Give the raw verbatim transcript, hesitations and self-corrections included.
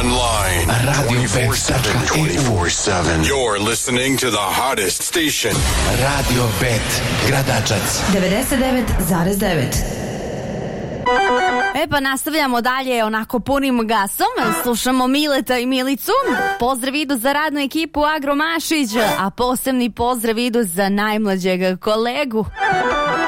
online. radio bet dot e u. twenty-four seven. You're listening to the hottest station. Radio Bet, Gradačac. devedeset devet zarez devet. E pa nastavljamo dalje onako punim gasom. Slušamo Mileta i Milicu. Pozdrav idu za radnu ekipu Agromašić, a posebni pozdrav idu za najmlađeg kolegu.